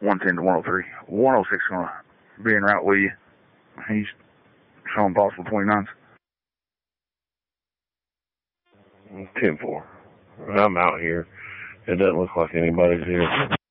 110 to 103. 106 going to be en route with you. He's showing possible 29s. 10-4. I'm out here. It doesn't look like anybody's here.